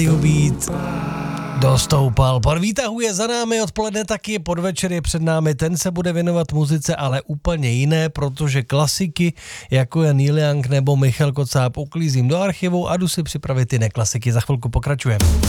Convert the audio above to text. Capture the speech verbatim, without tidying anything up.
Být dostoupal. Pan výtahuje za námi odpoledne, taky podvečer je před námi, ten se bude věnovat muzice, ale úplně jiné, protože klasiky, jako je Neil Young nebo Michal Kocáb, uklízím do archivu a jdu si připravit jiné klasiky. Za chvilku pokračujeme.